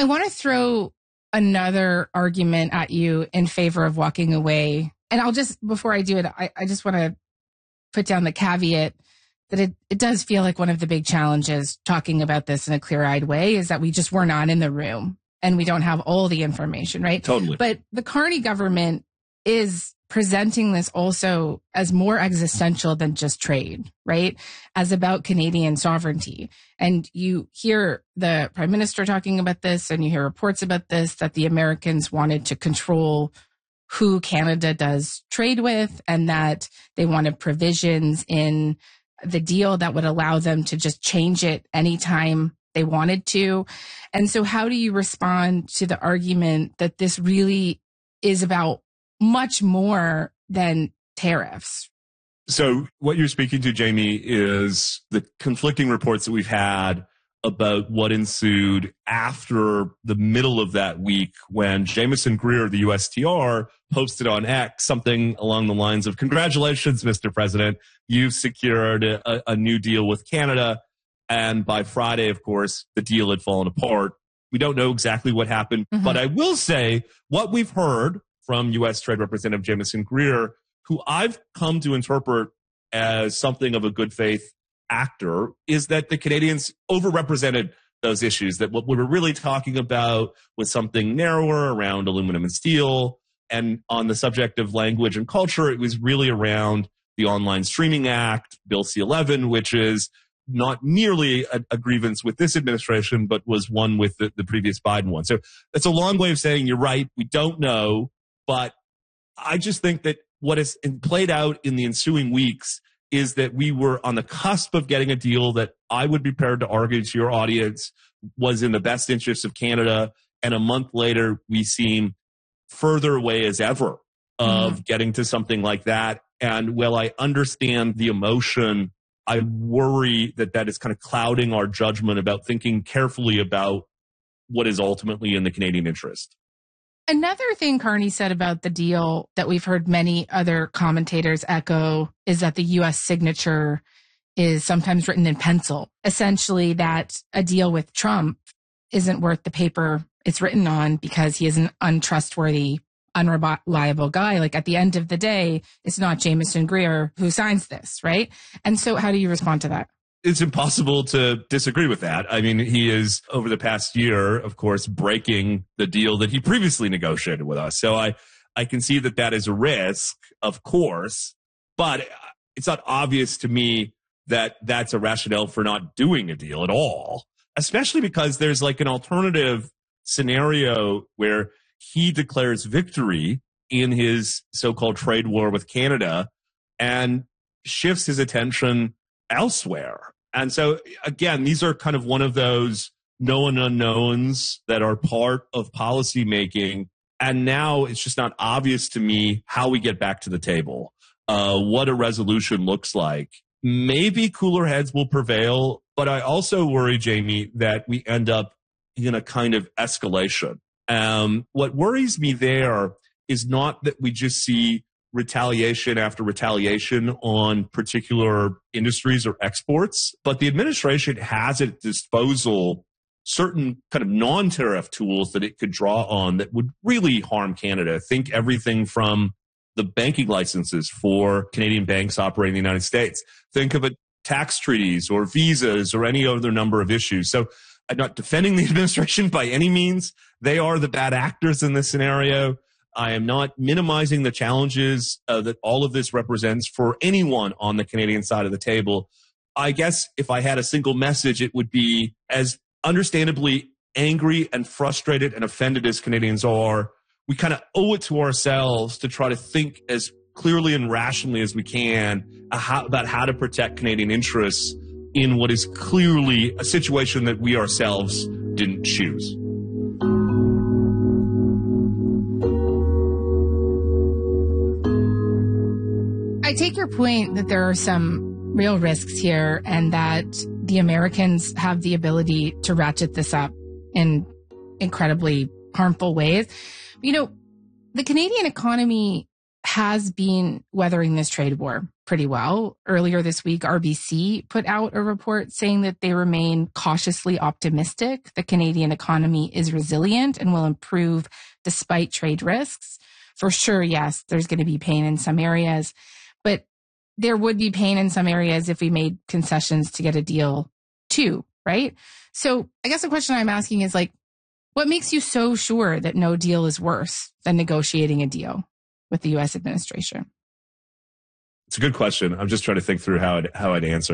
I want to throw another argument at you in favor of walking away. And I'll just, before I do it, I just want to put down the caveat that it does feel like one of the big challenges talking about this in a clear-eyed way is that we just were not in the room and we don't have all the information, right? Totally. But the Carney government is presenting this also as more existential than just trade, right? As about Canadian sovereignty. And you hear the Prime Minister talking about this and you hear reports about this, that the Americans wanted to control who Canada does trade with and that they wanted provisions in the deal that would allow them to just change it anytime they wanted to. And so how do you respond to the argument that this really is about much more than tariffs? So what you're speaking to, Jamie, is the conflicting reports that we've had about what ensued after the middle of that week when Jamieson Greer, the USTR, posted on X something along the lines of, "Congratulations, Mr. President, you've secured a new deal with Canada." And by Friday, of course, the deal had fallen apart. We don't know exactly what happened, but I will say what we've heard from U.S. Trade Representative Jamieson Greer, who I've come to interpret as something of a good faith actor, is that the Canadians overrepresented those issues, that what we were really talking about was something narrower around aluminum and steel. And on the subject of language and culture, it was really around the Online Streaming Act, Bill C-11, which is not nearly a grievance with this administration, but was one with the previous Biden one. So that's a long way of saying you're right. We don't know. But I just think that what has played out in the ensuing weeks is that we were on the cusp of getting a deal that I would be prepared to argue to your audience was in the best interest of Canada. And a month later, we seem further away as ever of getting to something like that. And while I understand the emotion, I worry that that is kind of clouding our judgment about thinking carefully about what is ultimately in the Canadian interest. Another thing Carney said about the deal that we've heard many other commentators echo is that the U.S. signature is sometimes written in pencil. Essentially, that a deal with Trump isn't worth the paper it's written on because he is an untrustworthy, unreliable guy. Like at the end of the day, it's not Jamieson Greer who signs this, right? And so how do you respond to that? It's impossible to disagree with that. I mean, he is, over the past year, of course, breaking the deal that he previously negotiated with us. So I can see that that is a risk, of course, but it's not obvious to me that that's a rationale for not doing a deal at all, especially because there's like an alternative scenario where he declares victory in his so-called trade war with Canada and shifts his attention elsewhere. And so, again, these are kind of one of those known unknowns that are part of policy making. And now it's just not obvious to me how we get back to the table, what a resolution looks like. Maybe cooler heads will prevail, but I also worry, Jamie, that we end up in a kind of escalation. What worries me there is not that we just see retaliation after retaliation on particular industries or exports, but the administration has at its disposal certain kind of non-tariff tools that it could draw on that would really harm Canada. Think everything from the banking licenses for Canadian banks operating in the United States. Think of it, tax treaties or visas or any other number of issues. So I'm not defending the administration by any means. They are the bad actors in this scenario. I am not minimizing the challenges that all of this represents for anyone on the Canadian side of the table. I guess if I had a single message, it would be, as understandably angry and frustrated and offended as Canadians are, we kind of owe it to ourselves to try to think as clearly and rationally as we can about how to protect Canadian interests in what is clearly a situation that we ourselves didn't choose. I take your point that there are some real risks here and that the Americans have the ability to ratchet this up in incredibly harmful ways. You know, the Canadian economy has been weathering this trade war. pretty well. Earlier this week, RBC put out a report saying that they remain cautiously optimistic. The Canadian economy is resilient and will improve despite trade risks. For sure, yes, there's going to be pain in some areas, but there would be pain in some areas if we made concessions to get a deal too, right? So I guess the question I'm asking is like, what makes you so sure that no deal is worse than negotiating a deal with the U.S. administration? It's a good question. I'm just trying to think through how I'd answer.